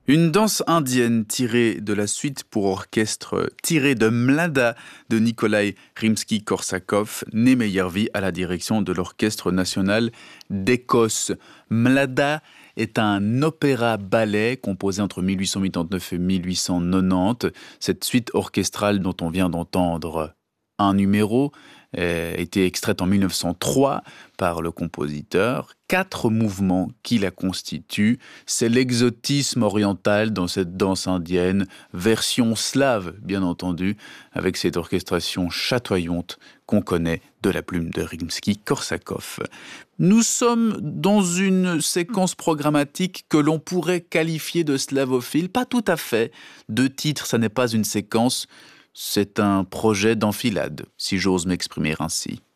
Une danse indienne tirée de la suite pour orchestre tirée de Mlada de Nikolai Rimsky-Korsakov, né Meyervi à la direction de l'Orchestre national d'Écosse. Mlada est un opéra-ballet composé entre 1889 et 1890. Cette suite orchestrale dont on vient d'entendre un numéro été extraite en 1903 par le compositeur. 4 mouvements qui la constituent. C'est l'exotisme oriental dans cette danse indienne, version slave bien entendu, avec cette orchestration chatoyante qu'on connaît de la plume de Rimsky-Korsakov. Nous sommes dans une séquence programmatique que l'on pourrait qualifier de slavophile, pas tout à fait. 2 titres, ça n'est pas une séquence, c'est un projet d'enfilade, si j'ose m'exprimer ainsi.